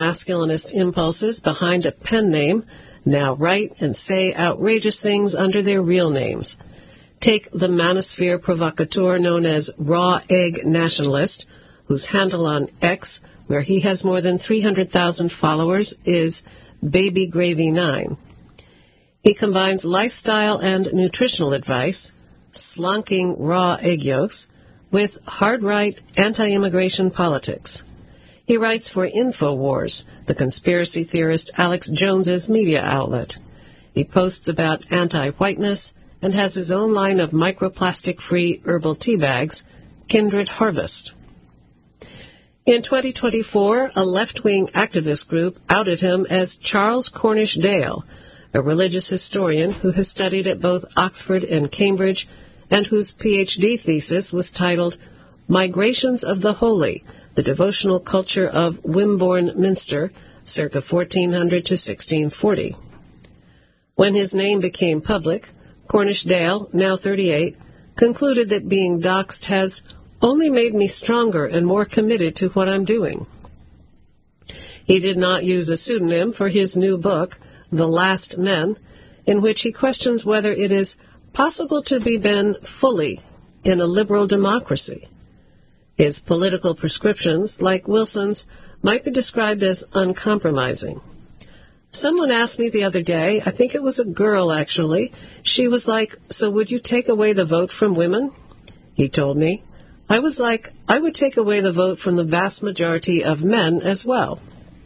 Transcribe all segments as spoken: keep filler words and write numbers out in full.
masculinist impulses behind a pen name now write and say outrageous things under their real names. Take the manosphere provocateur known as Raw Egg Nationalist, whose handle on X, where he has more than three hundred thousand followers, is Baby Gravy nine. He combines lifestyle and nutritional advice, slonking raw egg yolks, with hard-right anti-immigration politics. He writes for InfoWars, the conspiracy theorist Alex Jones's media outlet. He posts about anti-whiteness and has his own line of microplastic-free herbal tea bags, Kindred Harvest. In twenty twenty-four, a left-wing activist group outed him as Charles Cornish Dale, a religious historian who has studied at both Oxford and Cambridge and whose P H D thesis was titled Migrations of the Holy, the Devotional Culture of Wimborne Minster, circa fourteen hundred to sixteen forty. When his name became public, Cornish Dale, now thirty-eight, concluded that being doxxed has only made me stronger and more committed to what I'm doing. He did not use a pseudonym for his new book, The Last Men, in which he questions whether it is possible to be men fully in a liberal democracy. His political prescriptions, like Wilson's, might be described as uncompromising. Someone asked me the other day, I think it was a girl actually, she was like, so would you take away the vote from women? He told me. I was like, I would take away the vote from the vast majority of men as well.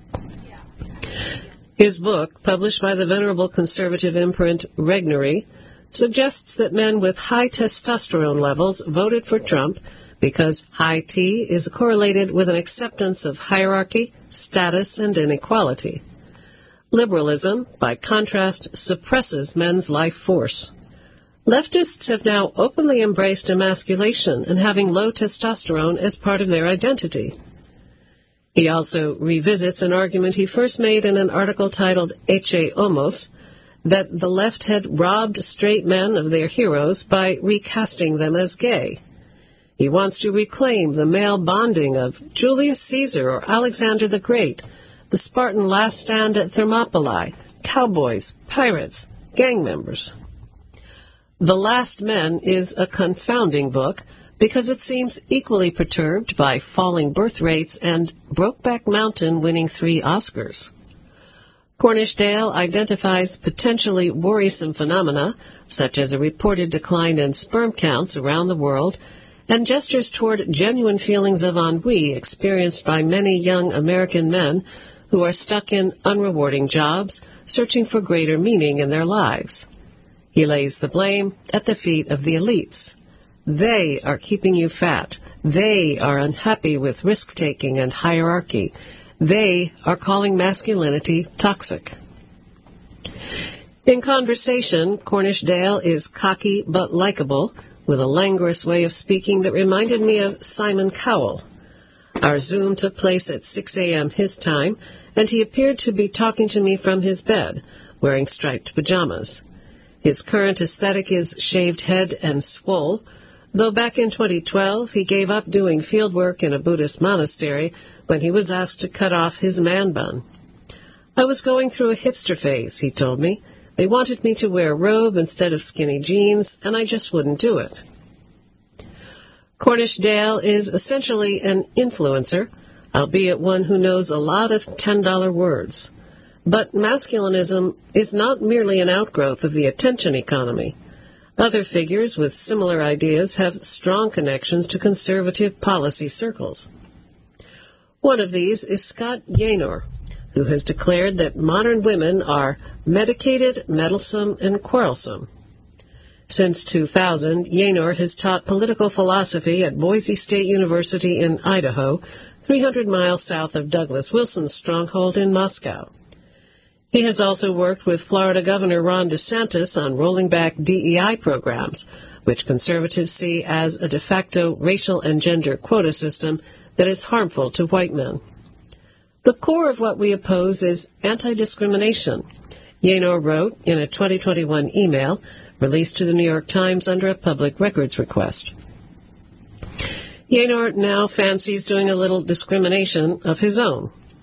His book, published by the venerable conservative imprint Regnery, suggests that men with high testosterone levels voted for Trump because high T is correlated with an acceptance of hierarchy, status, and inequality. Liberalism, by contrast, suppresses men's life force. Leftists have now openly embraced emasculation and having low testosterone as part of their identity. He also revisits an argument he first made in an article titled Ecce Homos, that the left had robbed straight men of their heroes by recasting them as gay. He wants to reclaim the male bonding of Julius Caesar or Alexander the Great, the Spartan last stand at Thermopylae, cowboys, pirates, gang members. The Last Men is a confounding book because it seems equally perturbed by falling birth rates and Brokeback Mountain winning three Oscars. Cornish Dale identifies potentially worrisome phenomena, such as a reported decline in sperm counts around the world, and gestures toward genuine feelings of ennui experienced by many young American men who are stuck in unrewarding jobs, searching for greater meaning in their lives. He lays the blame at the feet of the elites. They are keeping you fat. They are unhappy with risk-taking and hierarchy. They are calling masculinity toxic. In conversation, Cornish Dale is cocky but likable, with a languorous way of speaking that reminded me of Simon Cowell. Our Zoom took place at six a.m. his time, and he appeared to be talking to me from his bed, wearing striped pajamas. His current aesthetic is shaved head and swole, though back in twenty twelve he gave up doing field work in a Buddhist monastery when he was asked to cut off his man bun. I was going through a hipster phase, he told me. They wanted me to wear a robe instead of skinny jeans, and I just wouldn't do it. Cornish Dale is essentially an influencer, albeit one who knows a lot of ten-dollar words. But masculinism is not merely an outgrowth of the attention economy. Other figures with similar ideas have strong connections to conservative policy circles. One of these is Scott Yaynor, who has declared that modern women are medicated, meddlesome, and quarrelsome. Since two thousand, Yaynor has taught political philosophy at Boise State University in Idaho, three hundred miles south of Douglas Wilson's stronghold in Moscow. He has also worked with Florida Governor Ron DeSantis on rolling back D E I programs, which conservatives see as a de facto racial and gender quota system that is harmful to white men. The core of what we oppose is anti-discrimination, Yaynor wrote in a twenty twenty-one email released to the New York Times under a public records request. Yaynor now fancies doing a little discrimination of his own.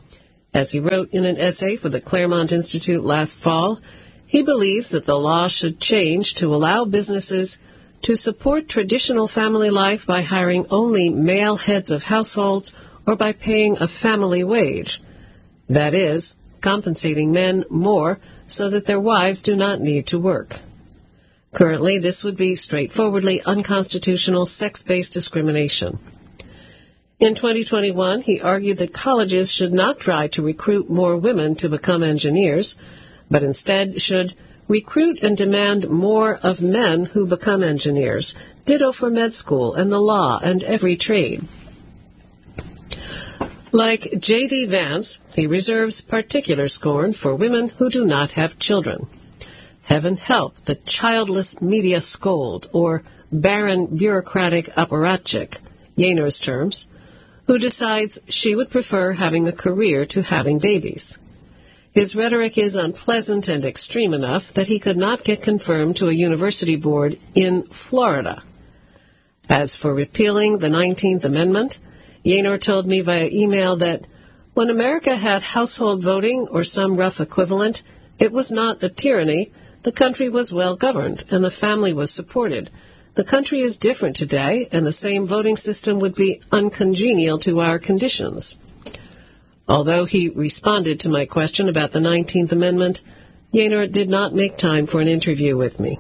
As he wrote in an essay for the Claremont Institute last fall, he believes that the law should change to allow businesses to support traditional family life by hiring only male heads of households or by paying a family wage. That is, compensating men more so that their wives do not need to work. Currently, this would be straightforwardly unconstitutional sex-based discrimination. In twenty twenty-one, he argued that colleges should not try to recruit more women to become engineers, but instead should recruit and demand more of men who become engineers, ditto for med school and the law and every trade. Like J D. Vance, he reserves particular scorn for women who do not have children. Heaven help the childless media scold, or barren bureaucratic apparatchik, Yanor's terms, who decides she would prefer having a career to having babies. His rhetoric is unpleasant and extreme enough that he could not get confirmed to a university board in Florida. As for repealing the nineteenth Amendment, Yanor told me via email that when America had household voting or some rough equivalent, it was not a tyranny. The country was well governed, and the family was supported. The country is different today, and the same voting system would be uncongenial to our conditions. Although he responded to my question about the nineteenth Amendment, Yanor did not make time for an interview with me.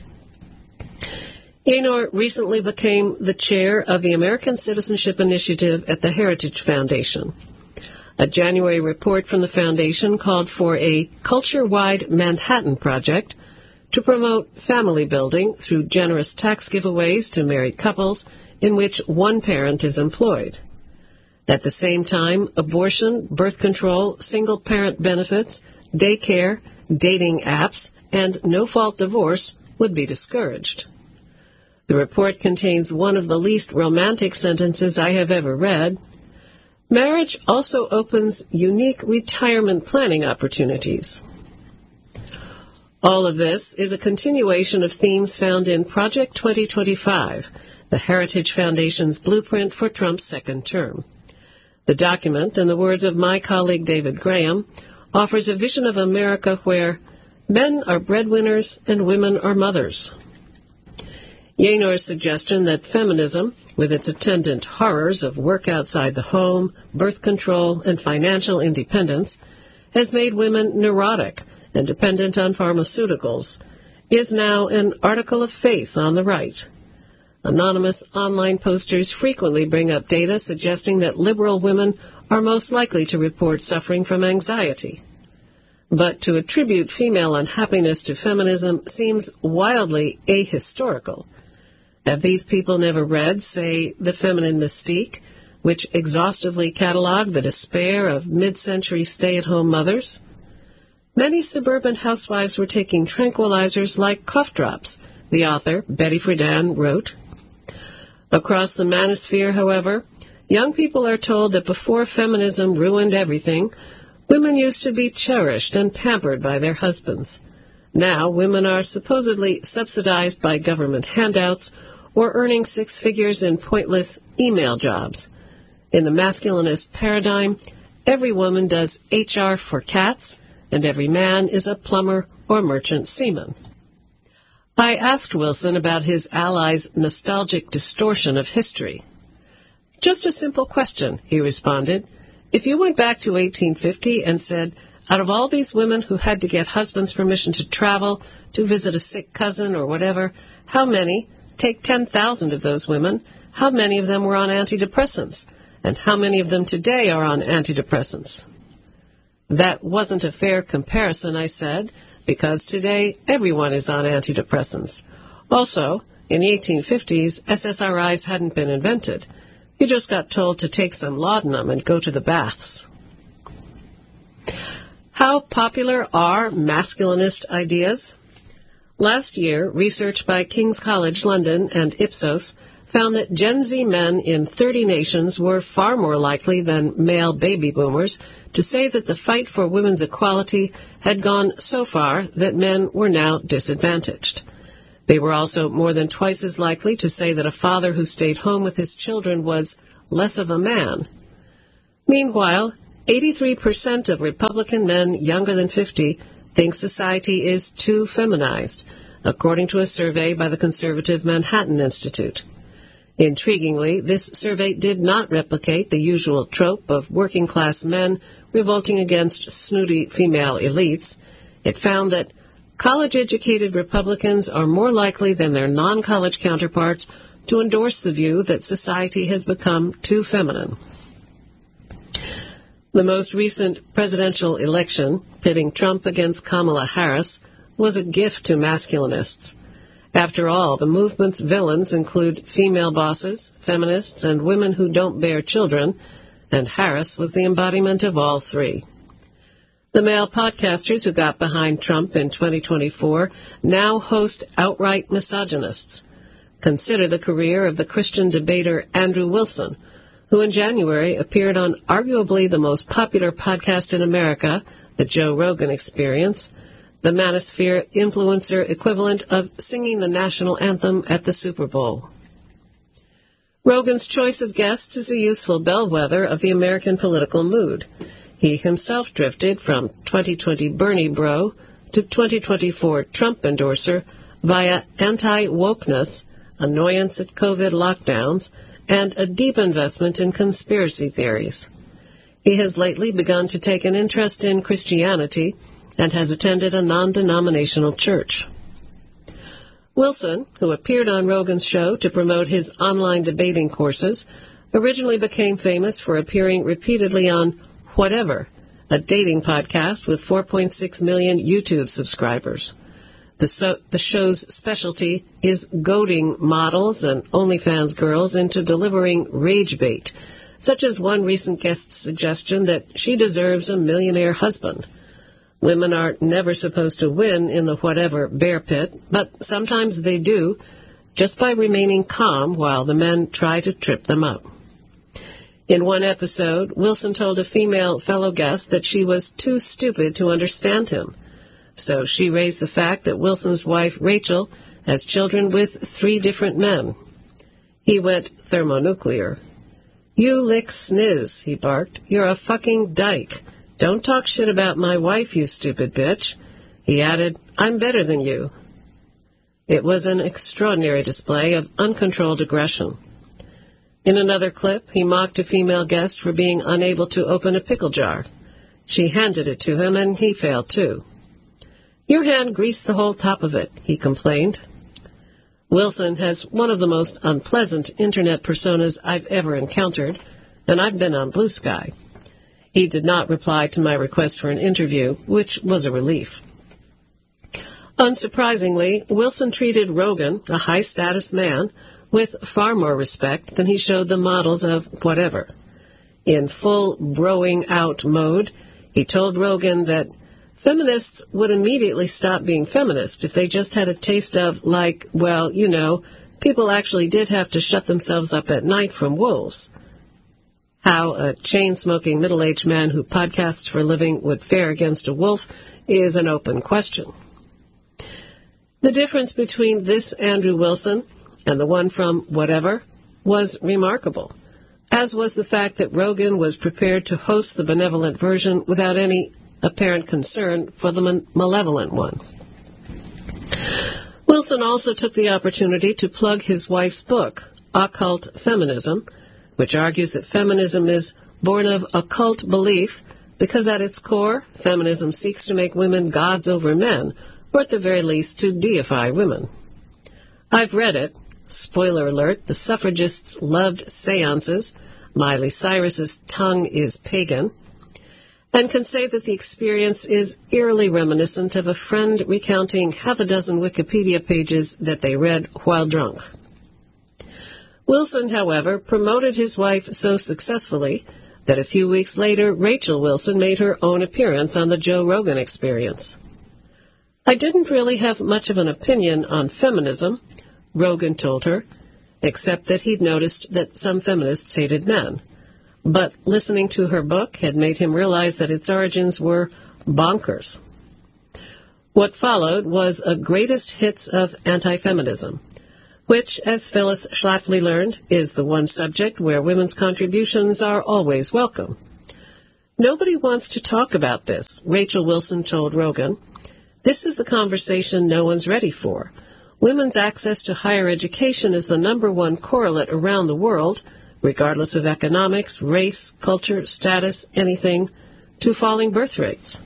Yanor recently became the chair of the American Citizenship Initiative at the Heritage Foundation. A January report from the foundation called for a culture-wide Manhattan Project to promote family building through generous tax giveaways to married couples in which one parent is employed. At the same time, abortion, birth control, single-parent benefits, daycare, dating apps, and no-fault divorce would be discouraged. The report contains one of the least romantic sentences I have ever read. Marriage also opens unique retirement planning opportunities. All of this is a continuation of themes found in Project twenty twenty-five, the Heritage Foundation's blueprint for Trump's second term. The document, in the words of my colleague David Graham, offers a vision of America where men are breadwinners and women are mothers. Yanor's suggestion that feminism, with its attendant horrors of work outside the home, birth control, and financial independence, has made women neurotic and dependent on pharmaceuticals, is now an article of faith on the right. Anonymous online posters frequently bring up data suggesting that liberal women are most likely to report suffering from anxiety. But to attribute female unhappiness to feminism seems wildly ahistorical. Have these people never read, say, The Feminine Mystique, which exhaustively cataloged the despair of mid-century stay-at-home mothers? Many suburban housewives were taking tranquilizers like cough drops, the author, Betty Friedan, wrote. Across the manosphere, however, young people are told that before feminism ruined everything, women used to be cherished and pampered by their husbands. Now, women are supposedly subsidized by government handouts or earning six figures in pointless email jobs. In the masculinist paradigm, every woman does H R for cats, and every man is a plumber or merchant seaman. I asked Wilson about his allies' nostalgic distortion of history. Just a simple question, he responded. If you went back to eighteen fifty and said, out of all these women who had to get husbands' permission to travel, to visit a sick cousin or whatever, how many, take ten thousand of those women, how many of them were on antidepressants? And how many of them today are on antidepressants? That wasn't a fair comparison, I said, because today everyone is on antidepressants. Also, in the eighteen fifties, S S R Is hadn't been invented. You just got told to take some laudanum and go to the baths. How popular are masculinist ideas? Last year, research by King's College London and Ipsos found that Gen Z men in thirty nations were far more likely than male baby boomers to say that the fight for women's equality had gone so far that men were now disadvantaged. They were also more than twice as likely to say that a father who stayed home with his children was less of a man. Meanwhile, eighty-three percent of Republican men younger than fifty think society is too feminized, according to a survey by the conservative Manhattan Institute. Intriguingly, this survey did not replicate the usual trope of working-class men revolting against snooty female elites. It found that college-educated Republicans are more likely than their non-college counterparts to endorse the view that society has become too feminine. The most recent presidential election, pitting Trump against Kamala Harris, was a gift to masculinists. After all, the movement's villains include female bosses, feminists, and women who don't bear children, and Harris was the embodiment of all three. The male podcasters who got behind Trump in twenty twenty-four now host outright misogynists. Consider the career of the Christian debater Andrew Wilson, who in January appeared on arguably the most popular podcast in America, The Joe Rogan Experience, the manosphere influencer equivalent of singing the national anthem at the Super Bowl. Rogan's choice of guests is a useful bellwether of the American political mood. He himself drifted from twenty twenty Bernie bro to twenty twenty-four Trump endorser via anti-wokeness, annoyance at COVID lockdowns, and a deep investment in conspiracy theories. He has lately begun to take an interest in Christianity and has attended a non-denominational church. Wilson, who appeared on Rogan's show to promote his online debating courses, originally became famous for appearing repeatedly on Whatever, a dating podcast with four point six million YouTube subscribers. The, so, the show's specialty is goading models and OnlyFans girls into delivering rage bait, such as one recent guest's suggestion that she deserves a millionaire husband. Women are never supposed to win in the Whatever bear pit, but sometimes they do, just by remaining calm while the men try to trip them up. In one episode, Wilson told a female fellow guest that she was too stupid to understand him. So she raised the fact that Wilson's wife, Rachel, has children with three different men. He went thermonuclear. "You lick sniz," he barked. "You're a fucking dyke. Don't talk shit about my wife, you stupid bitch." He added, "I'm better than you." It was an extraordinary display of uncontrolled aggression. In another clip, he mocked a female guest for being unable to open a pickle jar. She handed it to him, and he failed too. "Your hand greased the whole top of it," he complained. Wilson has one of the most unpleasant internet personas I've ever encountered, and I've been on Blue Sky. He did not reply to my request for an interview, which was a relief. Unsurprisingly, Wilson treated Rogan, a high-status man, with far more respect than he showed the models of Whatever. In full broing out mode, he told Rogan that feminists would immediately stop being feminist if they just had a taste of, like, well, you know, people actually did have to shut themselves up at night from wolves. How a chain-smoking middle-aged man who podcasts for a living would fare against a wolf is an open question. The difference between this Andrew Wilson and the one from Whatever was remarkable, as was the fact that Rogan was prepared to host the benevolent version without any apparent concern for the malevolent one. Wilson also took the opportunity to plug his wife's book, Occult Feminism, which argues that feminism is born of occult belief because at its core, feminism seeks to make women gods over men, or at the very least to deify women. I've read it. Spoiler alert, the suffragists loved seances. Miley Cyrus's tongue is pagan. And can say that the experience is eerily reminiscent of a friend recounting half a dozen Wikipedia pages that they read while drunk. Wilson, however, promoted his wife so successfully that a few weeks later, Rachel Wilson made her own appearance on the Joe Rogan Experience. "I didn't really have much of an opinion on feminism," Rogan told her, except that he'd noticed that some feminists hated men. But listening to her book had made him realize that its origins were bonkers. What followed was a greatest hits of anti-feminism, which, as Phyllis Schlafly learned, is the one subject where women's contributions are always welcome. Nobody wants to talk about this, Rachel Wilson told Rogan. This is the conversation no one's ready for. Women's access to higher education is the number one correlate around the world, regardless of economics, race, culture, status, anything, to falling birth rates.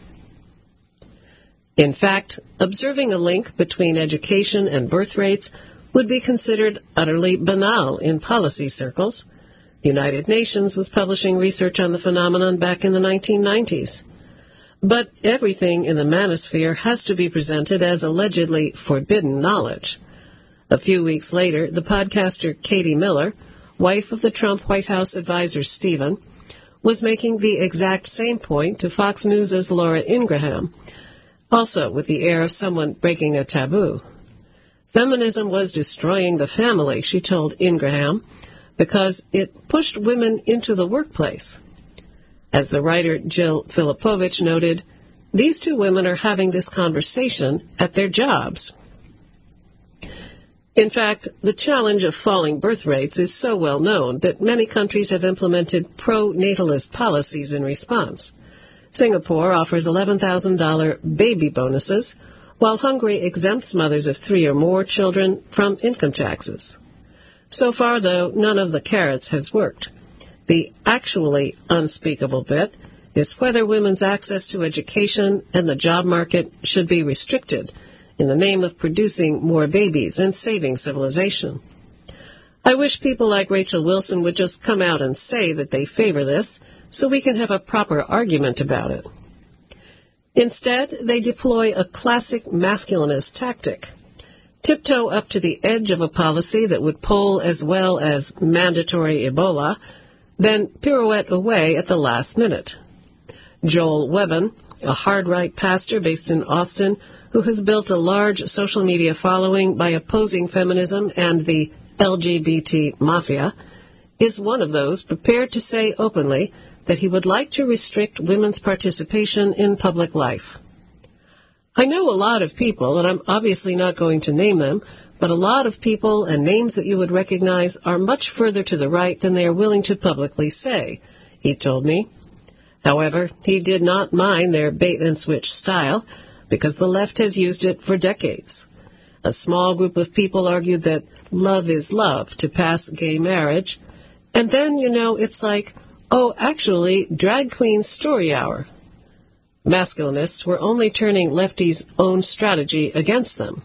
In fact, observing a link between education and birth rates would be considered utterly banal in policy circles. The United Nations was publishing research on the phenomenon back in the nineteen nineties. But everything in the manosphere has to be presented as allegedly forbidden knowledge. A few weeks later, the podcaster Katie Miller, wife of the Trump White House advisor Stephen, was making the exact same point to Fox News' Laura Ingraham, also with the air of someone breaking a taboo. Feminism was destroying the family, she told Ingraham, because it pushed women into the workplace. As the writer Jill Filipovich noted, these two women are having this conversation at their jobs. In fact, the challenge of falling birth rates is so well known that many countries have implemented pro-natalist policies in response. Singapore offers eleven thousand dollars baby bonuses, while Hungary exempts mothers of three or more children from income taxes. So far, though, none of the carrots has worked. The actually unspeakable bit is whether women's access to education and the job market should be restricted in the name of producing more babies and saving civilization. I wish people like Rachel Wilson would just come out and say that they favor this so we can have a proper argument about it. Instead, they deploy a classic masculinist tactic. Tiptoe up to the edge of a policy that would poll as well as mandatory Ebola, then pirouette away at the last minute. Joel Webben, a hard-right pastor based in Austin who has built a large social media following by opposing feminism and the L G B T mafia, is one of those prepared to say openly that he would like to restrict women's participation in public life. I know a lot of people, and I'm obviously not going to name them, but a lot of people and names that you would recognize are much further to the right than they are willing to publicly say, he told me. However, he did not mind their bait-and-switch style, because the left has used it for decades. A small group of people argued that love is love to pass gay marriage, and then, you know, it's like, oh, actually, drag queen story hour. Masculinists were only turning lefties' own strategy against them.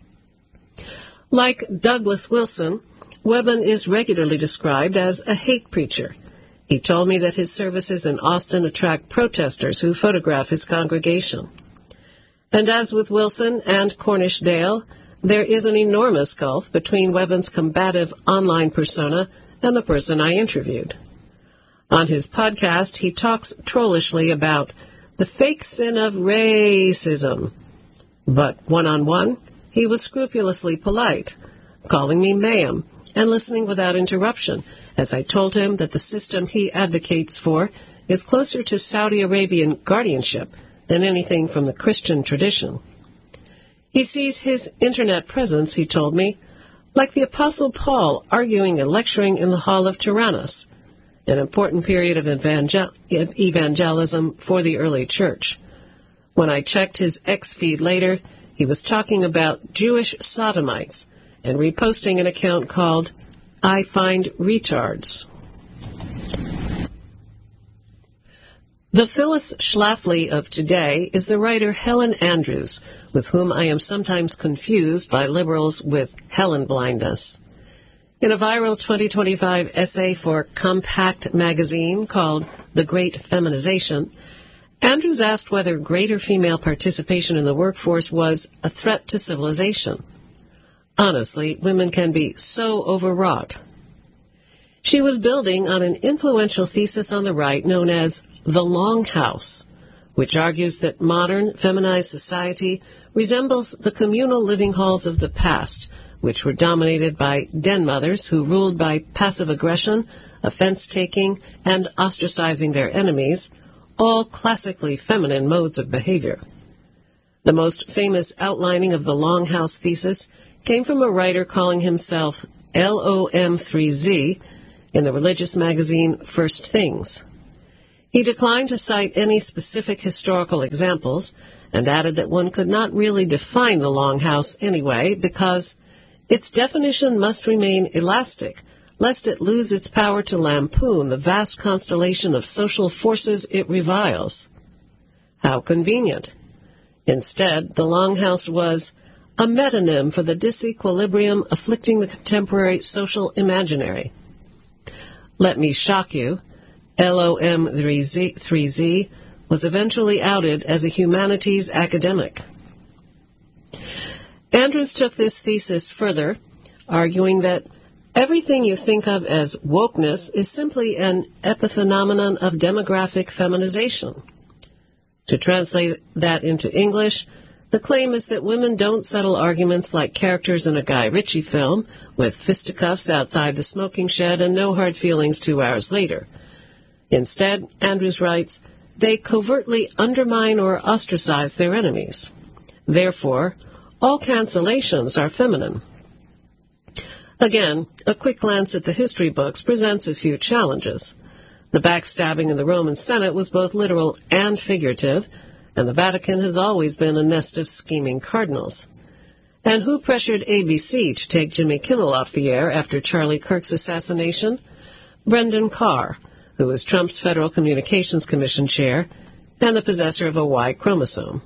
Like Douglas Wilson, Webben is regularly described as a hate preacher. He told me that his services in Austin attract protesters who photograph his congregation. And as with Wilson and Cornish Dale, there is an enormous gulf between Webben's combative online persona and the person I interviewed. On his podcast, he talks trollishly about the fake sin of racism. But one-on-one, he was scrupulously polite, calling me ma'am and listening without interruption, as I told him that the system he advocates for is closer to Saudi Arabian guardianship than anything from the Christian tradition. He sees his internet presence, he told me, like the Apostle Paul arguing and lecturing in the Hall of Tyrannus, an important period of evangel- evangelism for the early church. When I checked his X feed later, he was talking about Jewish sodomites and reposting an account called I Find Retards. The Phyllis Schlafly of today is the writer Helen Andrews, with whom I am sometimes confused by liberals with Helen blindness. In a viral twenty twenty-five essay for Compact magazine called The Great Feminization, Andrews asked whether greater female participation in the workforce was a threat to civilization. Honestly, women can be so overwrought. She was building on an influential thesis on the right known as the Longhouse, which argues that modern, feminized society resembles the communal living halls of the past, which were dominated by den mothers who ruled by passive aggression, offense-taking, and ostracizing their enemies, all classically feminine modes of behavior. The most famous outlining of the Longhouse thesis came from a writer calling himself L O M three Z in the religious magazine First Things. He declined to cite any specific historical examples and added that one could not really define the Longhouse anyway because its definition must remain elastic, lest it lose its power to lampoon the vast constellation of social forces it reviles. How convenient. Instead, the Longhouse was a metonym for the disequilibrium afflicting the contemporary social imaginary. Let me shock you. L O M three Z was eventually outed as a humanities academic. Andrews took this thesis further, arguing that everything you think of as wokeness is simply an epiphenomenon of demographic feminization. To translate that into English, the claim is that women don't settle arguments like characters in a Guy Ritchie film, with fisticuffs outside the smoking shed and no hard feelings two hours later. Instead, Andrews writes, they covertly undermine or ostracize their enemies. Therefore, all cancellations are feminine. Again, a quick glance at the history books presents a few challenges. The backstabbing in the Roman Senate was both literal and figurative, and the Vatican has always been a nest of scheming cardinals. And who pressured A B C to take Jimmy Kimmel off the air after Charlie Kirk's assassination? Brendan Carr, who was Trump's Federal Communications Commission chair and the possessor of a Y chromosome.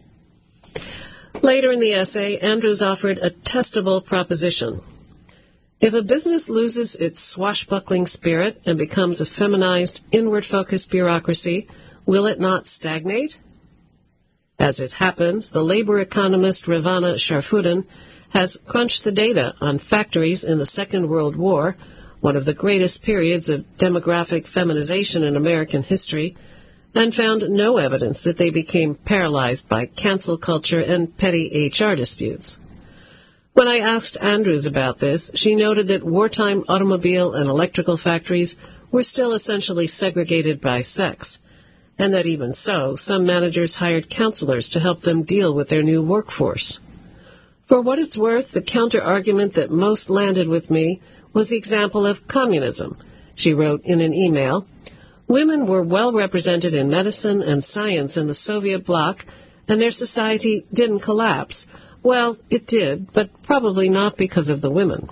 Later in the essay, Andrews offered a testable proposition. If a business loses its swashbuckling spirit and becomes a feminized, inward-focused bureaucracy, will it not stagnate? As it happens, the labor economist Ravana Sharfuddin has crunched the data on factories in the Second World War, one of the greatest periods of demographic feminization in American history, and found no evidence that they became paralyzed by cancel culture and petty H R disputes. When I asked Andrews about this, she noted that wartime automobile and electrical factories were still essentially segregated by sex, and that even so, some managers hired counselors to help them deal with their new workforce. For what it's worth, the counter-argument that most landed with me was the example of communism. She wrote in an email, women were well represented in medicine and science in the Soviet bloc, and their society didn't collapse. Well, it did, but probably not because of the women.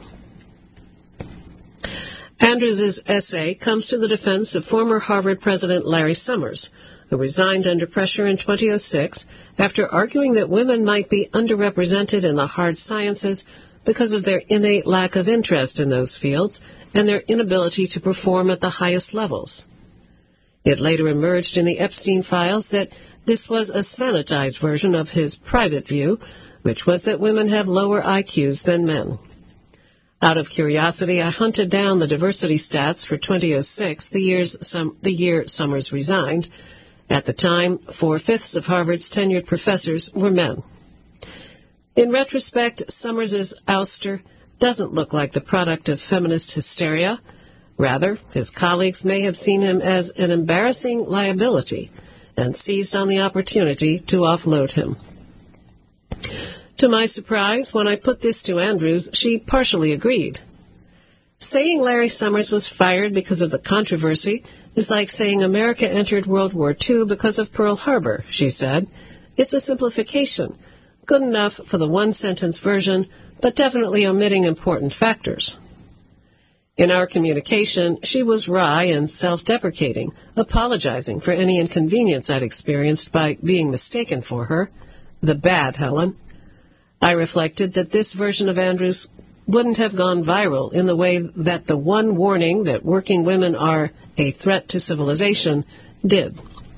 Andrews's essay comes to the defense of former Harvard President Larry Summers, who resigned under pressure in two thousand six after arguing that women might be underrepresented in the hard sciences because of their innate lack of interest in those fields and their inability to perform at the highest levels. It later emerged in the Epstein files that this was a sanitized version of his private view, which was that women have lower I Qs than men. Out of curiosity, I hunted down the diversity stats for two thousand six, the, years some, the year Summers resigned. At the time, four-fifths of Harvard's tenured professors were men. In retrospect, Summers's ouster doesn't look like the product of feminist hysteria. Rather, his colleagues may have seen him as an embarrassing liability and seized on the opportunity to offload him. To my surprise, when I put this to Andrews, she partially agreed. Saying Larry Summers was fired because of the controversy is like saying America entered World War Two because of Pearl Harbor, she said. It's a simplification, good enough for the one-sentence version, but definitely omitting important factors. In our communication, she was wry and self-deprecating, apologizing for any inconvenience I'd experienced by being mistaken for her. The bad Helen. I reflected that this version of Andrews wouldn't have gone viral in the way that the one warning that working women are a threat to civilization did.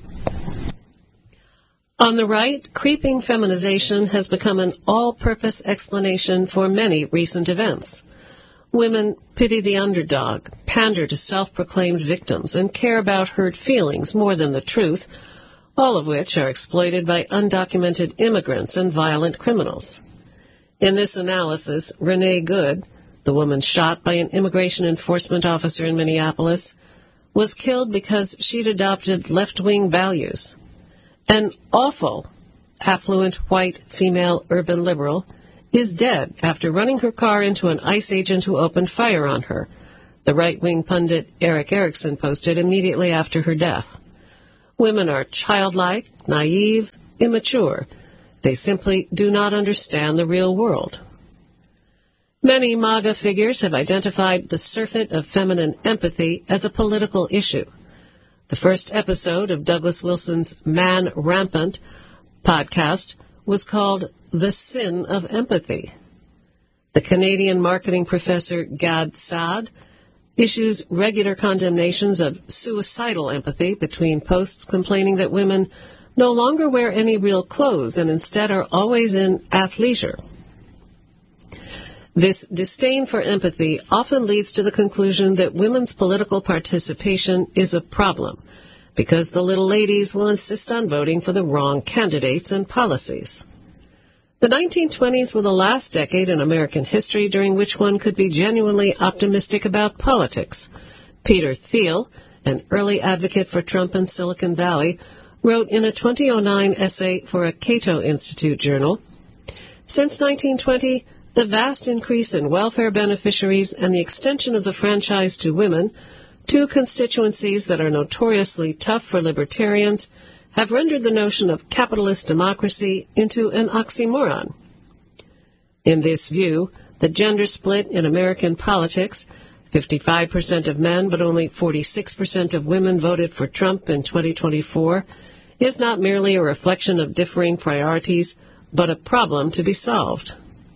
On the right, creeping feminization has become an all-purpose explanation for many recent events. Women pity the underdog, pander to self-proclaimed victims, and care about hurt feelings more than the truth, all of which are exploited by undocumented immigrants and violent criminals. In this analysis, Renee Good, the woman shot by an immigration enforcement officer in Minneapolis, was killed because she'd adopted left-wing values. An awful, affluent, white, female, urban liberal is dead after running her car into an ICE agent who opened fire on her, the right-wing pundit Eric Erickson posted immediately after her death. Women are childlike, naive, immature. They simply do not understand the real world. Many MAGA figures have identified the surfeit of feminine empathy as a political issue. The first episode of Douglas Wilson's Man Rampant podcast was called The Sin of Empathy. The Canadian marketing professor Gad Saad issues regular condemnations of suicidal empathy between posts complaining that women no longer wear any real clothes and instead are always in athleisure. This disdain for empathy often leads to the conclusion that women's political participation is a problem because the little ladies will insist on voting for the wrong candidates and policies. The nineteen twenties were the last decade in American history during which one could be genuinely optimistic about politics. Peter Thiel, an early advocate for Trump in Silicon Valley, wrote in a two thousand nine essay for a Cato Institute journal, "Since nineteen twenty, the vast increase in welfare beneficiaries and the extension of the franchise to women, two constituencies that are notoriously tough for libertarians, have rendered the notion of capitalist democracy into an oxymoron." In this view, the gender split in American politics, fifty-five percent of men but only forty-six percent of women voted for Trump in twenty twenty-four, is not merely a reflection of differing priorities, but a problem to be solved.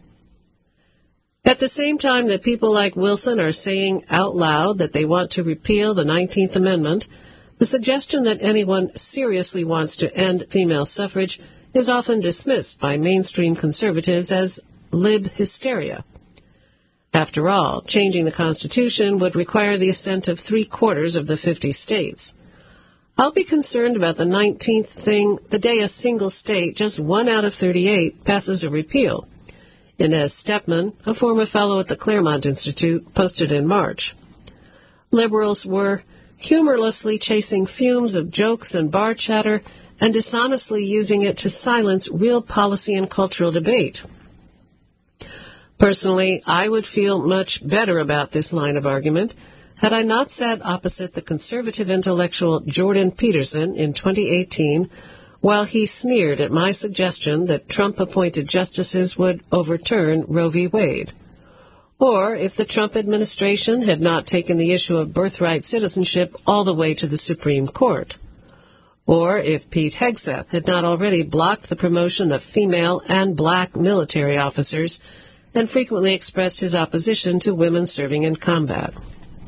At the same time that people like Wilson are saying out loud that they want to repeal the nineteenth Amendment, the suggestion that anyone seriously wants to end female suffrage is often dismissed by mainstream conservatives as lib hysteria. After all, changing the Constitution would require the assent of three-quarters of the fifty states. I'll be concerned about the nineteenth thing the day a single state, just one out of thirty-eight, passes a repeal. Inez Stepman, a former fellow at the Claremont Institute, posted in March. Liberals were humorlessly chasing fumes of jokes and bar chatter and dishonestly using it to silence real policy and cultural debate. Personally, I would feel much better about this line of argument had I not sat opposite the conservative intellectual Jordan Peterson in twenty eighteen while he sneered at my suggestion that Trump-appointed justices would overturn Roe v. Wade. Or if the Trump administration had not taken the issue of birthright citizenship all the way to the Supreme Court. Or if Pete Hegseth had not already blocked the promotion of female and black military officers and frequently expressed his opposition to women serving in combat.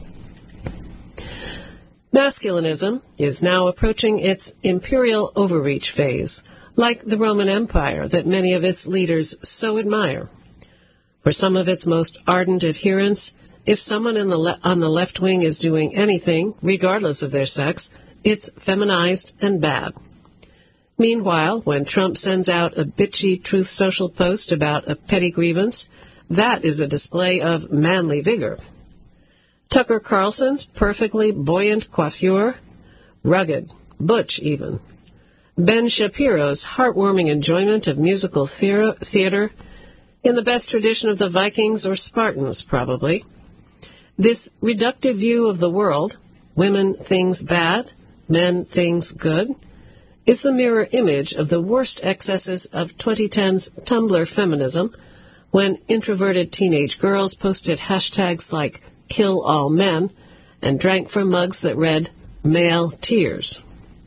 Masculinism is now approaching its imperial overreach phase, like the Roman Empire that many of its leaders so admire. For some of its most ardent adherents, if someone in the le- on the left wing is doing anything, regardless of their sex, it's feminized and bad. Meanwhile, when Trump sends out a bitchy Truth Social post about a petty grievance, that is a display of manly vigor. Tucker Carlson's perfectly buoyant coiffure, rugged, butch even. Ben Shapiro's heartwarming enjoyment of musical theater, in the best tradition of the Vikings or Spartans, probably. This reductive view of the world, women things bad, men things good, is the mirror image of the worst excesses of twenty ten's Tumblr feminism, when introverted teenage girls posted hashtags like Kill All Men and drank from mugs that read Male Tears.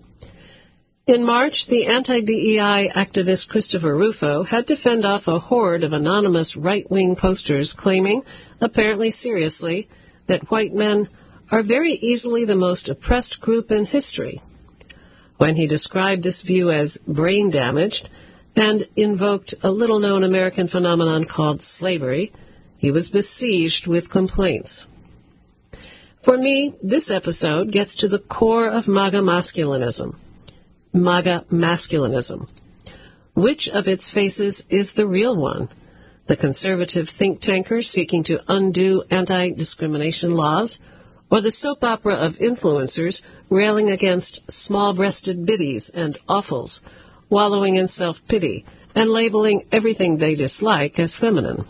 In March, the anti-D E I activist Christopher Rufo had to fend off a horde of anonymous right-wing posters claiming, apparently seriously, that white men are very easily the most oppressed group in history. When he described this view as brain-damaged and invoked a little-known American phenomenon called slavery, he was besieged with complaints. For me, this episode gets to the core of MAGA masculinism. MAGA masculinism. Which of its faces is the real one? The conservative think tanker seeking to undo anti-discrimination laws, or the soap opera of influencers railing against small-breasted biddies and offals, wallowing in self-pity, and labeling everything they dislike as feminine?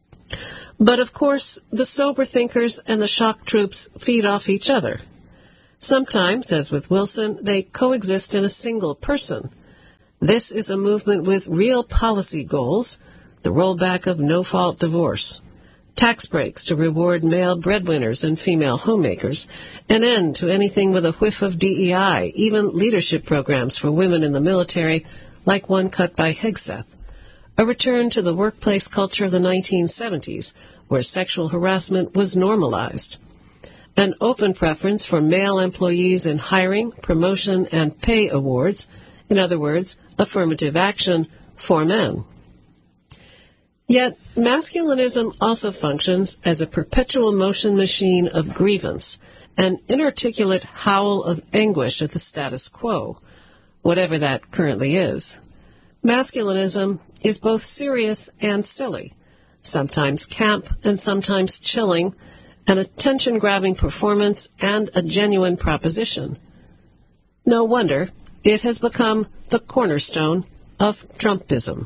But of course, the sober thinkers and the shock troops feed off each other. Sometimes, as with Wilson, they coexist in a single person. This is a movement with real policy goals, the rollback of no-fault divorce, tax breaks to reward male breadwinners and female homemakers, an end to anything with a whiff of D E I, even leadership programs for women in the military, like one cut by Hegseth, a return to the workplace culture of the nineteen seventies, where sexual harassment was normalized, an open preference for male employees in hiring, promotion, and pay awards, in other words, affirmative action for men. Yet, masculinism also functions as a perpetual motion machine of grievance, an inarticulate howl of anguish at the status quo, whatever that currently is. Masculinism is both serious and silly, sometimes camp and sometimes chilling, an attention-grabbing performance and a genuine proposition. No wonder it has become the cornerstone of Trumpism.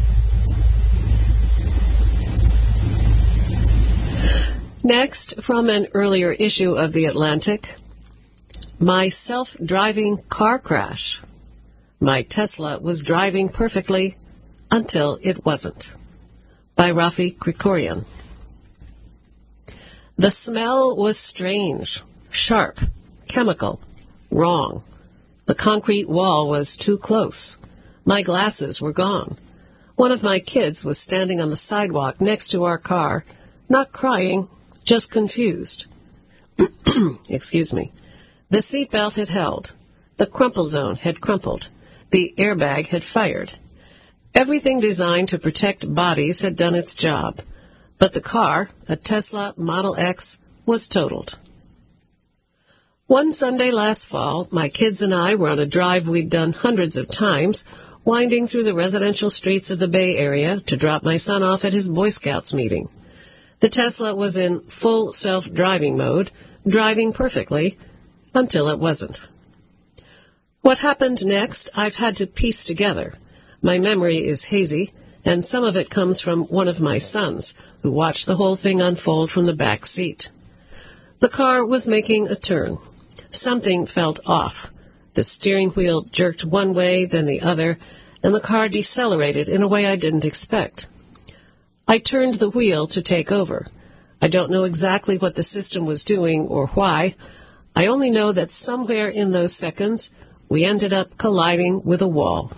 Next, from an earlier issue of The Atlantic, my self-driving car crash. My Tesla was driving perfectly until it wasn't. By Rafi Krikorian. The smell was strange, sharp, chemical, wrong. The concrete wall was too close. My glasses were gone. One of my kids was standing on the sidewalk next to our car, not crying, just confused. Excuse me. The seatbelt had held. The crumple zone had crumpled. The airbag had fired. Everything designed to protect bodies had done its job. But the car, a Tesla Model X, was totaled. One Sunday last fall, my kids and I were on a drive we'd done hundreds of times, winding through the residential streets of the Bay Area to drop my son off at his Boy Scouts meeting. The Tesla was in full self-driving mode, driving perfectly, until it wasn't. What happened next, I've had to piece together. My memory is hazy, and some of it comes from one of my sons, who watched the whole thing unfold from the back seat. The car was making a turn. Something felt off. The steering wheel jerked one way, then the other, and the car decelerated in a way I didn't expect. I turned the wheel to take over. I don't know exactly what the system was doing or why. I only know that somewhere in those seconds, we ended up colliding with a wall.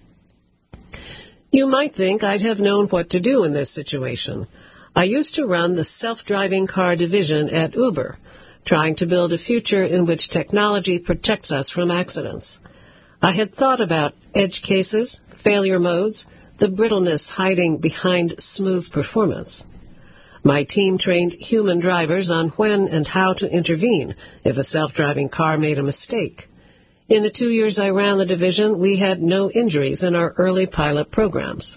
You might think I'd have known what to do in this situation. I used to run the self-driving car division at Uber, trying to build a future in which technology protects us from accidents. I had thought about edge cases, failure modes, the brittleness hiding behind smooth performance. My team trained human drivers on when and how to intervene if a self-driving car made a mistake. In the two years I ran the division, we had no injuries in our early pilot programs.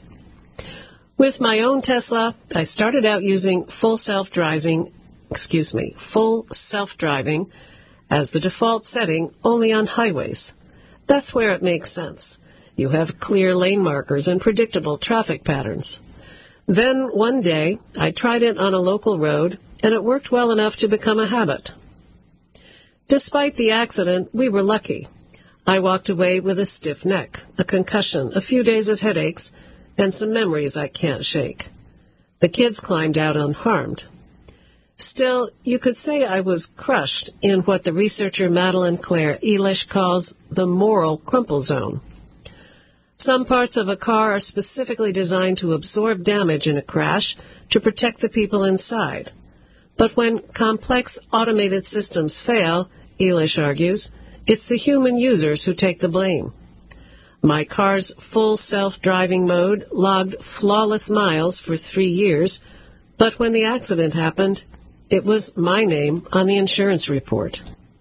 With my own Tesla, I started out using full self-driving, excuse me, full self-driving as the default setting only on highways. That's where it makes sense. You have clear lane markers and predictable traffic patterns. Then, one day, I tried it on a local road, and it worked well enough to become a habit. Despite the accident, we were lucky. I walked away with a stiff neck, a concussion, a few days of headaches, and some memories I can't shake. The kids climbed out unharmed. Still, you could say I was crushed in what the researcher Madeline Claire Elish calls the moral crumple zone. Some parts of a car are specifically designed to absorb damage in a crash to protect the people inside. But when complex automated systems fail, Elish argues, it's the human users who take the blame. My car's full self-driving mode logged flawless miles for three years, but when the accident happened, it was my name on the insurance report.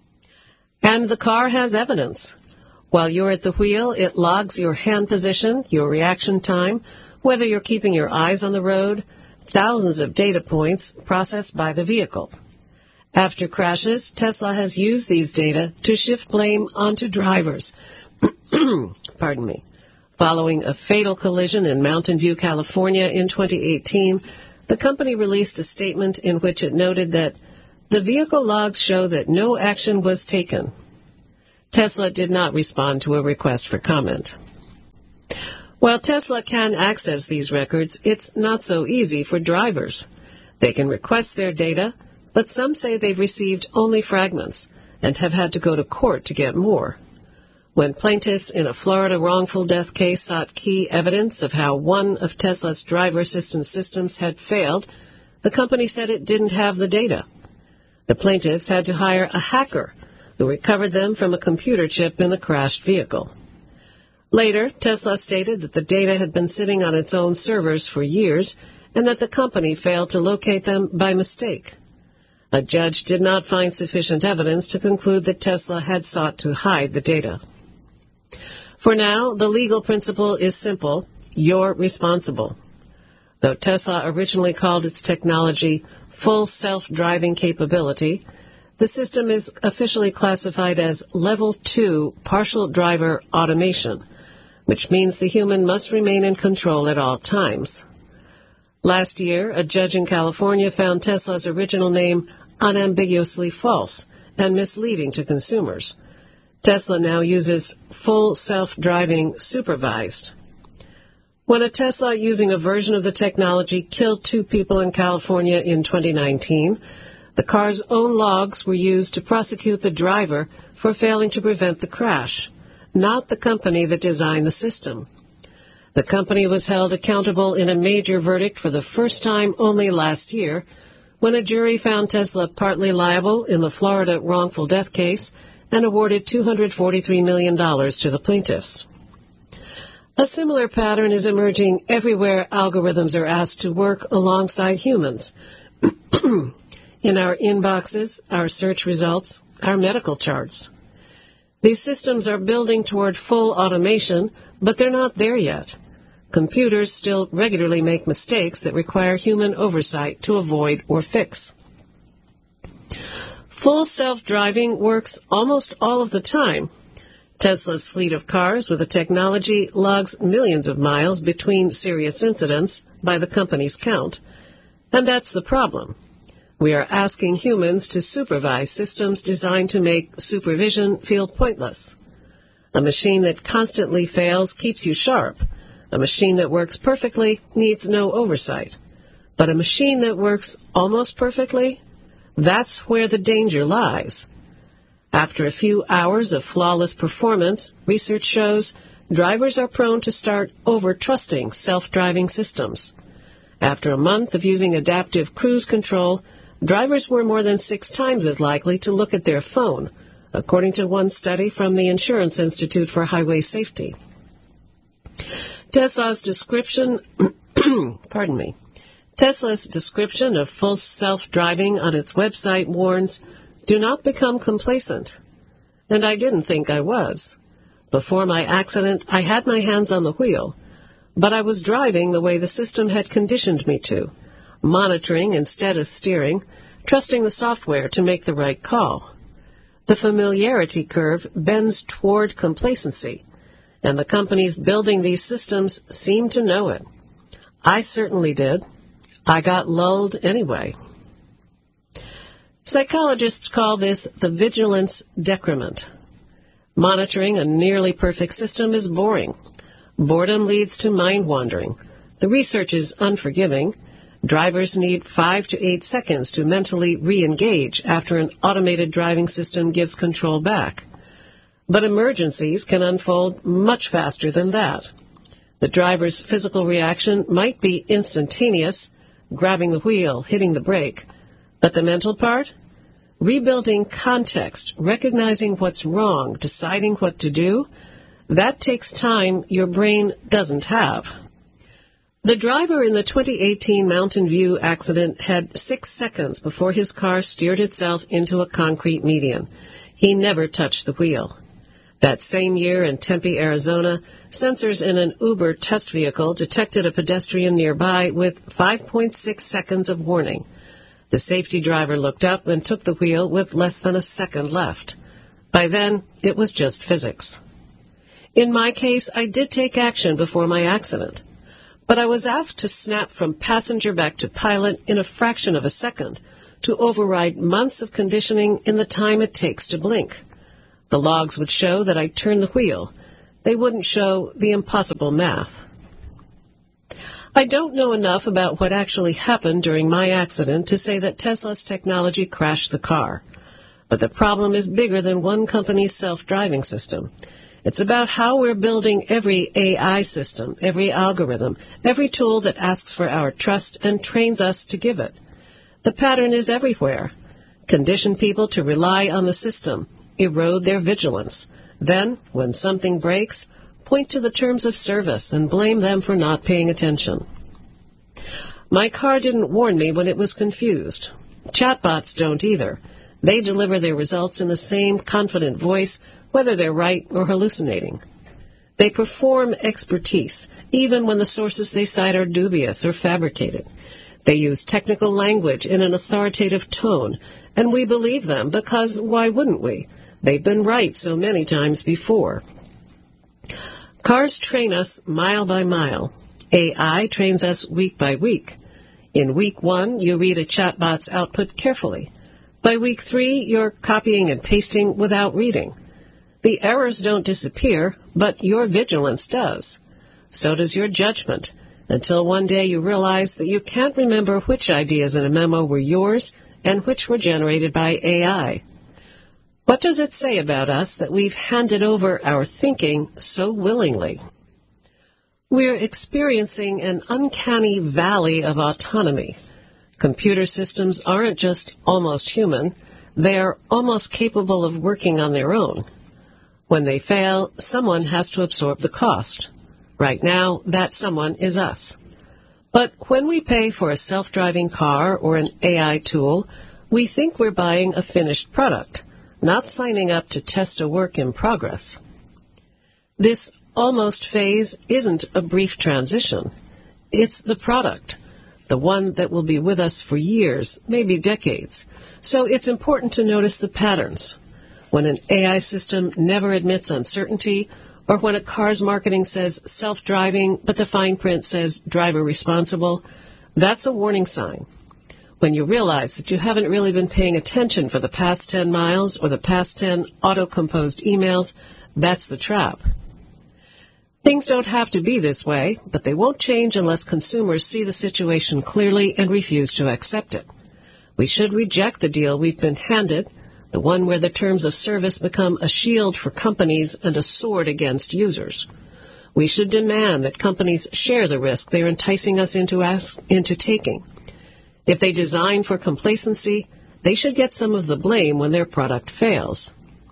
And the car has evidence. While you're at the wheel, it logs your hand position, your reaction time, whether you're keeping your eyes on the road, thousands of data points processed by the vehicle. After crashes, Tesla has used these data to shift blame onto drivers. Pardon me. Following a fatal collision in Mountain View, California in twenty eighteen, the company released a statement in which it noted that the vehicle logs show that no action was taken. Tesla did not respond to a request for comment. While Tesla can access these records, it's not so easy for drivers. They can request their data, but some say they've received only fragments and have had to go to court to get more. When plaintiffs in a Florida wrongful death case sought key evidence of how one of Tesla's driver assistance systems had failed, the company said it didn't have the data. The plaintiffs had to hire a hacker who recovered them from a computer chip in the crashed vehicle. Later, Tesla stated that the data had been sitting on its own servers for years and that the company failed to locate them by mistake. A judge did not find sufficient evidence to conclude that Tesla had sought to hide the data. For now, the legal principle is simple: you're responsible. Though Tesla originally called its technology full self-driving capability, the system is officially classified as Level two Partial Driver Automation, which means the human must remain in control at all times. Last year, a judge in California found Tesla's original name unambiguously false and misleading to consumers. Tesla now uses full self-driving supervised. When a Tesla using a version of the technology killed two people in California in twenty nineteen, the car's own logs were used to prosecute the driver for failing to prevent the crash, not the company that designed the system. The company was held accountable in a major verdict for the first time only last year, when a jury found Tesla partly liable in the Florida wrongful death case and awarded two hundred forty-three million dollars to the plaintiffs. A similar pattern is emerging everywhere algorithms are asked to work alongside humans. In our inboxes, our search results, our medical charts. These systems are building toward full automation, but they're not there yet. Computers still regularly make mistakes that require human oversight to avoid or fix. Full self-driving works almost all of the time. Tesla's fleet of cars with the technology logs millions of miles between serious incidents by the company's count. And that's the problem. We are asking humans to supervise systems designed to make supervision feel pointless. A machine that constantly fails keeps you sharp. A machine that works perfectly needs no oversight. But a machine that works almost perfectly, that's where the danger lies. After a few hours of flawless performance, research shows drivers are prone to start over-trusting self-driving systems. After a month of using adaptive cruise control, drivers were more than six times as likely to look at their phone, according to one study from the Insurance Institute for Highway Safety. Tesla's description, pardon me, Tesla's description of full self-driving on its website warns, do not become complacent. And I didn't think I was. Before my accident, I had my hands on the wheel, but I was driving the way the system had conditioned me to, monitoring instead of steering, trusting the software to make the right call. The familiarity curve bends toward complacency, and the companies building these systems seem to know it. I certainly did. I got lulled anyway. Psychologists call this the vigilance decrement. Monitoring a nearly perfect system is boring. Boredom leads to mind-wandering. The research is unforgiving. Drivers need five to eight seconds to mentally re-engage after an automated driving system gives control back. But emergencies can unfold much faster than that. The driver's physical reaction might be instantaneous, grabbing the wheel, hitting the brake. But the mental part? Rebuilding context, recognizing what's wrong, deciding what to do, that takes time your brain doesn't have. The driver in the twenty eighteen Mountain View accident had six seconds before his car steered itself into a concrete median. He never touched the wheel. That same year in Tempe, Arizona, sensors in an Uber test vehicle detected a pedestrian nearby with five point six seconds of warning. The safety driver looked up and took the wheel with less than a second left. By then, it was just physics. In my case, I did take action before my accident, but I was asked to snap from passenger back to pilot in a fraction of a second, to override months of conditioning in the time it takes to blink. The logs would show that I turned the wheel. They wouldn't show the impossible math. I don't know enough about what actually happened during my accident to say that Tesla's technology crashed the car. But the problem is bigger than one company's self-driving system. It's about how we're building every A I system, every algorithm, every tool that asks for our trust and trains us to give it. The pattern is everywhere. Condition people to rely on the system, erode their vigilance. Then, when something breaks, point to the terms of service and blame them for not paying attention. My car didn't warn me when it was confused. Chatbots don't either. They deliver their results in the same confident voice, whether they're right or hallucinating. They perform expertise, even when the sources they cite are dubious or fabricated. They use technical language in an authoritative tone, and we believe them because why wouldn't we? They've been right so many times before. Cars train us mile by mile. A I trains us week by week. In week one, you read a chatbot's output carefully. By week three, you're copying and pasting without reading. The errors don't disappear, but your vigilance does. So does your judgment, until one day you realize that you can't remember which ideas in a memo were yours and which were generated by A I. What does it say about us that we've handed over our thinking so willingly? We're experiencing an uncanny valley of autonomy. Computer systems aren't just almost human, they're almost capable of working on their own. When they fail, someone has to absorb the cost. Right now, that someone is us. But when we pay for a self-driving car or an A I tool, we think we're buying a finished product, not signing up to test a work in progress. This almost phase isn't a brief transition. It's the product, the one that will be with us for years, maybe decades. So it's important to notice the patterns. When an A I system never admits uncertainty, or when a car's marketing says self-driving, but the fine print says driver responsible, that's a warning sign. When you realize that you haven't really been paying attention for the past ten miles or the past ten auto-composed emails, that's the trap. Things don't have to be this way, but they won't change unless consumers see the situation clearly and refuse to accept it. We should reject the deal we've been handed, the one where the terms of service become a shield for companies and a sword against users. We should demand that companies share the risk they're enticing us into, ask, into taking. If they design for complacency, they should get some of the blame when their product fails.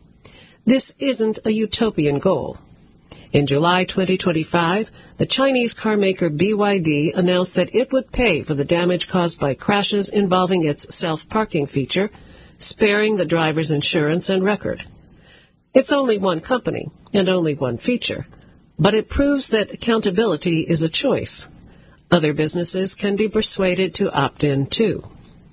This isn't a utopian goal. In July twenty twenty-five, the Chinese carmaker B Y D announced that it would pay for the damage caused by crashes involving its self-parking feature, sparing the driver's insurance and record. It's only one company and only one feature, but it proves that accountability is a choice. Other businesses can be persuaded to opt in, too.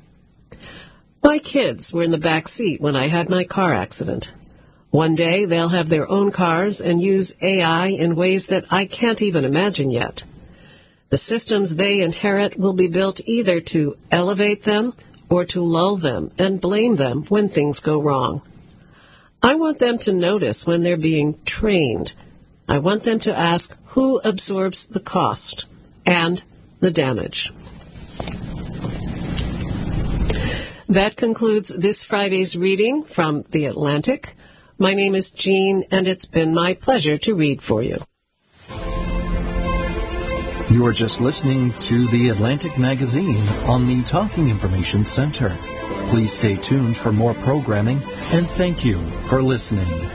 My kids were in the back seat when I had my car accident. One day they'll have their own cars and use A I in ways that I can't even imagine yet. The systems they inherit will be built either to elevate them or to lull them and blame them when things go wrong. I want them to notice when they're being trained. I want them to ask who absorbs the cost and the damage. That concludes this Friday's reading from The Atlantic. My name is Jean, and it's been my pleasure to read for you. You are just listening to The Atlantic Magazine on the Talking Information Center. Please stay tuned for more programming, and thank you for listening.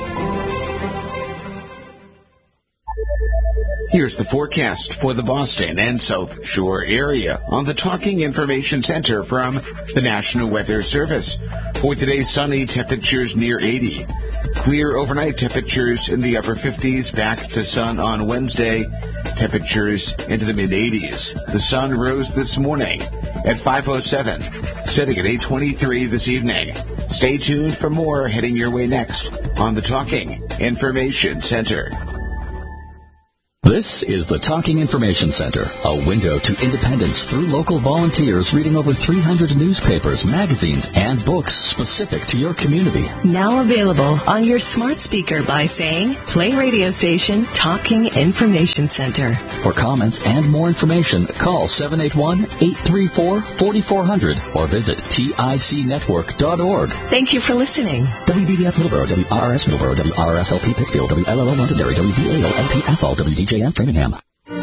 Here's the forecast for the Boston and South Shore area on the Talking Information Center from the National Weather Service. For today, sunny, temperatures near eighty. Clear overnight, temperatures in the upper fifties, back to sun on Wednesday, temperatures into the mid-eighties. The sun rose this morning at five oh seven, setting at eight twenty-three this evening. Stay tuned for more heading your way next on the Talking Information Center. This is the Talking Information Center, a window to independence through local volunteers reading over three hundred newspapers, magazines, and books specific to your community. Now available on your smart speaker by saying, play radio station Talking Information Center. For comments and more information, call seven eight one, eight three four, four four zero zero or visit tic network dot org. Thank you for listening. W B D F Middleborough, W R R S Middleborough, W R R S L P Pittsfield, W L L O Londonderry, W V A L L P Athol, W D J M Framingham.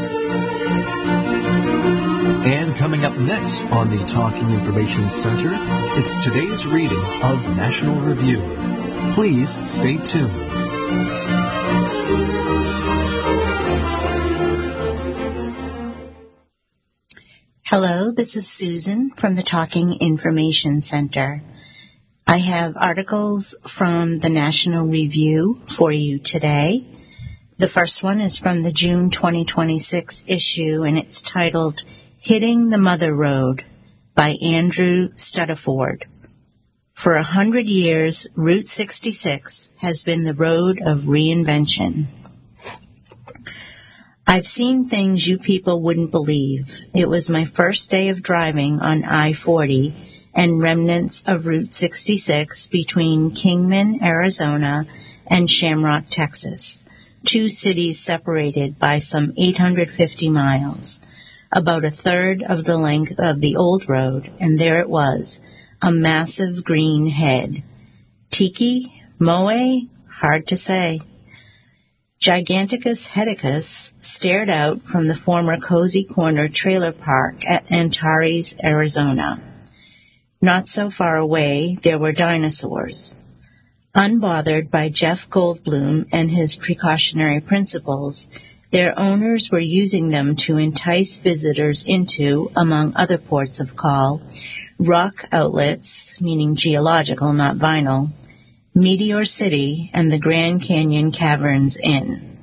And coming up next on the Talking Information Center, it's today's reading of National Review. Please stay tuned. Hello, this is Susan from the Talking Information Center. I have articles from the National Review for you today. The first one is from the June twenty twenty-six issue, and it's titled Hitting the Mother Road by Andrew Stuttaford. For a hundred years, Route sixty-six has been the road of reinvention. I've seen things you people wouldn't believe. It was my first day of driving on I forty and remnants of Route sixty-six between Kingman, Arizona, and Shamrock, Texas, two cities separated by some eight hundred fifty miles, about a third of the length of the old road, and there it was, a massive green head. Tiki? Moe? Hard to say. Giganticus heticus stared out from the former Cozy Corner trailer park at Antares, Arizona. Not so far away, there were dinosaurs. Unbothered by Jeff Goldblum and his precautionary principles, their owners were using them to entice visitors into, among other ports of call, rock outlets, meaning geological, not vinyl, Meteor City, and the Grand Canyon Caverns Inn.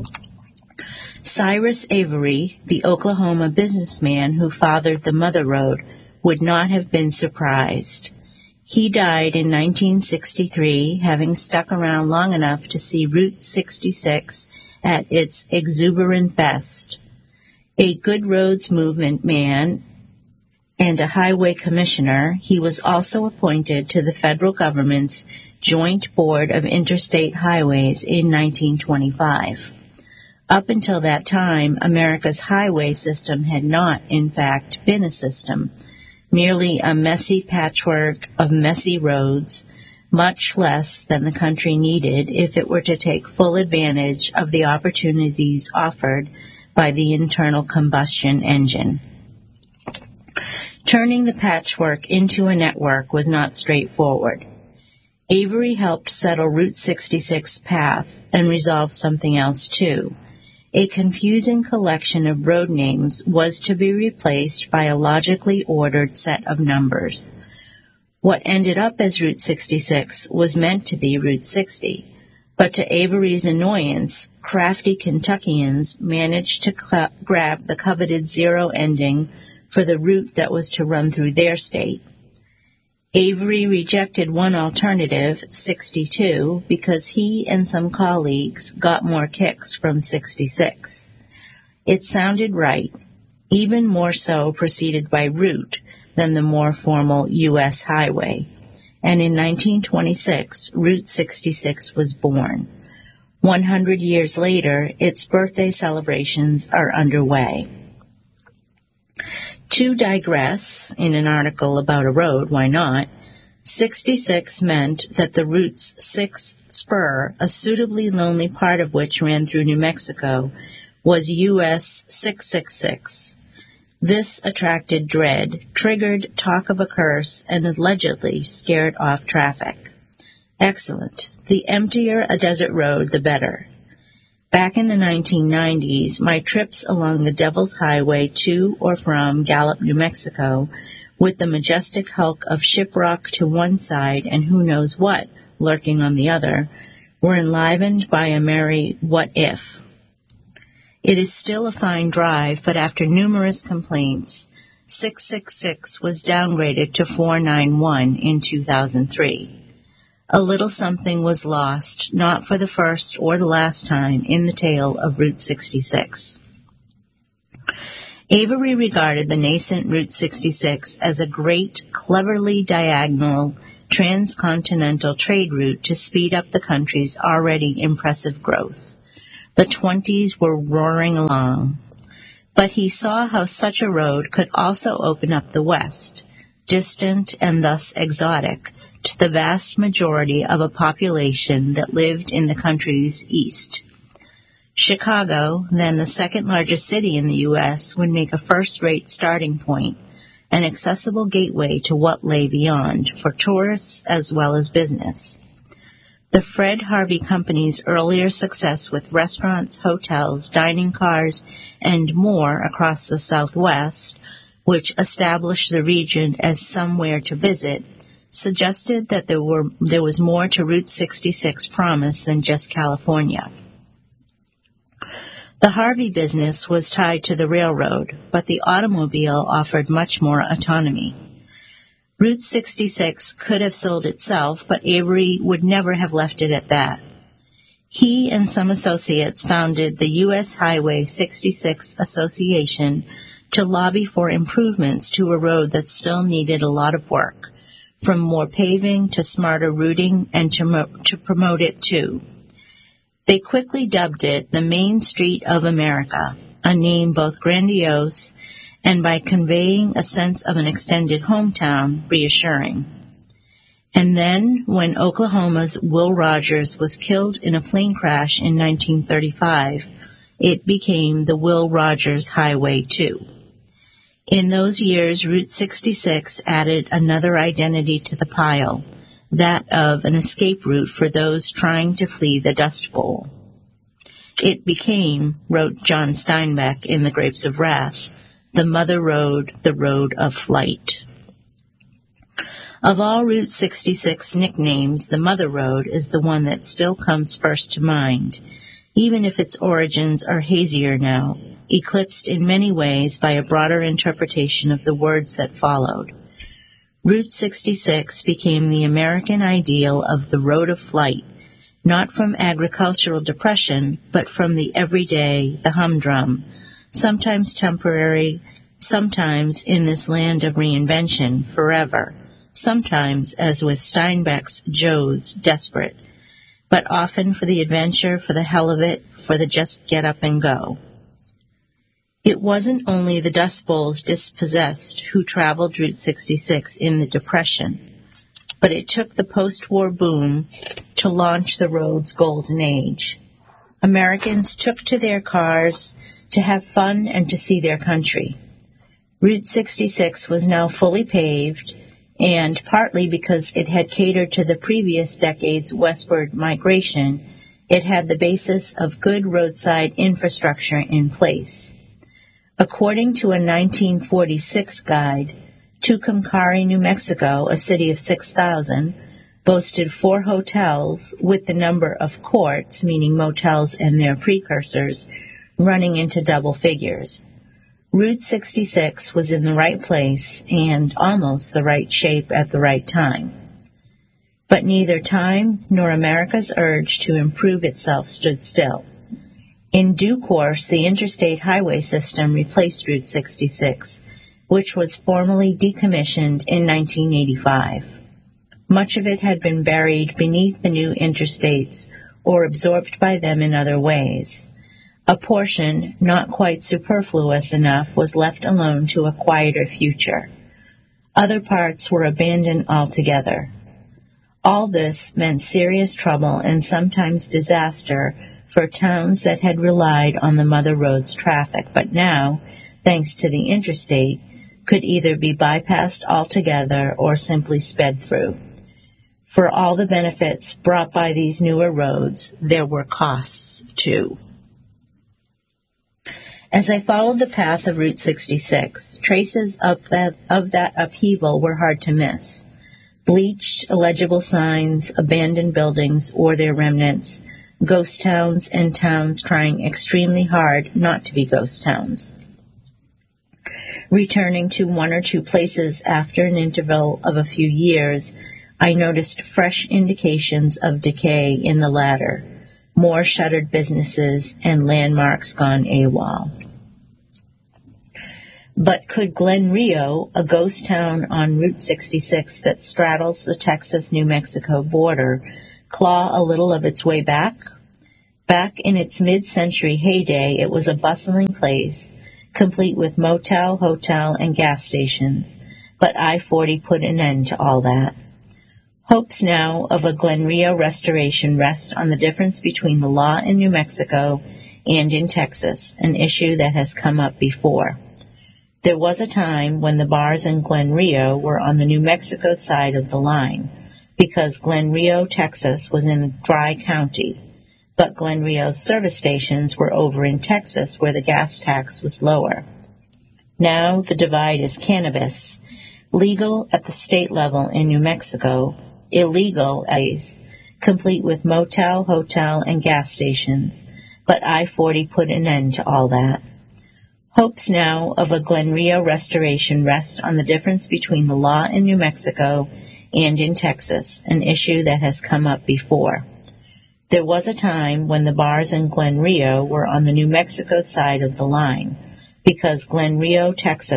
Cyrus Avery, the Oklahoma businessman who fathered the Mother Road, would not have been surprised. He died in nineteen sixty-three, having stuck around long enough to see Route sixty-six at its exuberant best. A good roads movement man and a highway commissioner, he was also appointed to the federal government's Joint Board of Interstate Highways in nineteen twenty-five. Up until that time, America's highway system had not, in fact, been a system, merely a messy patchwork of messy roads, much less than the country needed if it were to take full advantage of the opportunities offered by the internal combustion engine. Turning the patchwork into a network was not straightforward. Avery helped settle Route sixty-six path and resolve something else too. A confusing collection of road names was to be replaced by a logically ordered set of numbers. What ended up as Route sixty-six was meant to be Route sixty, but to Avery's annoyance, crafty Kentuckians managed to cl- grab the coveted zero ending for the route that was to run through their state. Avery rejected one alternative, sixty-two, because he and some colleagues got more kicks from sixty-six. It sounded right, even more so preceded by route than the more formal U S highway, and in nineteen twenty-six, Route sixty-six was born. One hundred years later, its birthday celebrations are underway. To digress, in an article about a road, why not, sixty-six meant that the route's sixth spur, a suitably lonely part of which ran through New Mexico, was U S six six six. This attracted dread, triggered talk of a curse, and allegedly scared off traffic. Excellent. The emptier a desert road, the better. Back in the nineteen nineties, my trips along the Devil's Highway to or from Gallup, New Mexico, with the majestic hulk of Shiprock to one side and who knows what lurking on the other, were enlivened by a merry what if. It is still a fine drive, but after numerous complaints, six six six was downgraded to four nine one in two thousand three. A little something was lost, not for the first or the last time, in the tale of Route sixty-six. Avery regarded the nascent Route sixty-six as a great, cleverly diagonal, transcontinental trade route to speed up the country's already impressive growth. The twenties were roaring along. But he saw how such a road could also open up the West, distant and thus exotic, to the vast majority of a population that lived in the country's east. Chicago, then the second largest city in the U S, would make a first-rate starting point, an accessible gateway to what lay beyond, for tourists as well as business. The Fred Harvey Company's earlier success with restaurants, hotels, dining cars, and more across the Southwest, which established the region as somewhere to visit, suggested that there were there was more to Route sixty-six promise than just California. The Harvey business was tied to the railroad, but the automobile offered much more autonomy. Route sixty-six could have sold itself, but Avery would never have left it at that. He and some associates founded the U S Highway sixty-six Association to lobby for improvements to a road that still needed a lot of work, from more paving to smarter routing, and to, mo- to promote it too. They quickly dubbed it the Main Street of America, a name both grandiose and, by conveying a sense of an extended hometown, reassuring. And then, when Oklahoma's Will Rogers was killed in a plane crash in nineteen thirty-five, it became the Will Rogers Highway too. In those years, Route sixty-six added another identity to the pile, that of an escape route for those trying to flee the Dust Bowl. It became, wrote John Steinbeck in The Grapes of Wrath, the Mother Road, the road of flight. Of all Route sixty-six nicknames, the Mother Road is the one that still comes first to mind, even if its origins are hazier now, eclipsed in many ways by a broader interpretation of the words that followed. Route sixty-six became the American ideal of the road of flight, not from agricultural depression, but from the everyday, the humdrum, sometimes temporary, sometimes in this land of reinvention, forever, sometimes, as with Steinbeck's Jodes, desperate, but often for the adventure, for the hell of it, for the just get up and go. It wasn't only the Dust Bowls dispossessed who traveled Route sixty-six in the Depression, but it took the post-war boom to launch the road's golden age. Americans took to their cars to have fun and to see their country. Route sixty-six was now fully paved, and partly because it had catered to the previous decade's westward migration, it had the basis of good roadside infrastructure in place. According to a nineteen forty-six guide, Tucumcari, New Mexico, a city of six thousand, boasted four hotels with the number of courts, meaning motels and their precursors, running into double figures. Route sixty-six was in the right place and almost the right shape at the right time. But neither time nor America's urge to improve itself stood still. In due course, the interstate highway system replaced Route sixty-six, which was formally decommissioned in nineteen eighty-five. Much of it had been buried beneath the new interstates or absorbed by them in other ways. A portion, not quite superfluous enough, was left alone to a quieter future. Other parts were abandoned altogether. All this meant serious trouble and sometimes disaster for towns that had relied on the Mother Road's traffic, but now, thanks to the interstate, could either be bypassed altogether or simply sped through. For all the benefits brought by these newer roads, there were costs, too. As I followed the path of Route sixty-six, traces of that, of that upheaval were hard to miss. Bleached, illegible signs, abandoned buildings or their remnants, ghost towns and towns trying extremely hard not to be ghost towns. Returning to one or two places after an interval of a few years I noticed fresh indications of decay in the latter, more shuttered businesses and landmarks gone AWOL. But could Glen Rio, a ghost town on Route sixty-six that straddles the Texas-New Mexico border, claw a little of its way back? Back in its mid-century heyday, it was a bustling place, complete with motel, hotel, and gas stations, but I forty put an end to all that. Hopes now of a Glen Rio restoration rest on the difference between the law in New Mexico and in Texas, an issue that has come up before. There was a time when the bars in Glen Rio were on the New Mexico side of the line, because Glen Rio, Texas was in a dry county, but Glen Rio's service stations were over in Texas where the gas tax was lower. Now the divide is cannabis, legal at the state level in New Mexico, illegal as complete with motel, hotel, and gas stations, but I forty put an end to all that. Hopes now of a Glen Rio restoration rest on the difference between the law in New Mexico and in Texas, an issue that has come up before. There was a time when the bars in Glen Rio were on the New Mexico side of the line, because Glen Rio, Texas